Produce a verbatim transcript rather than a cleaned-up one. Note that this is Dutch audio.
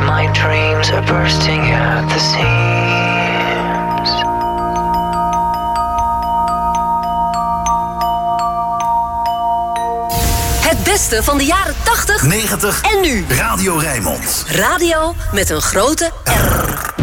my dreams are bursting at the seams. Het beste van de jaren tachtig, negentig en nu. Radio Rijnmond. Radio met een grote R.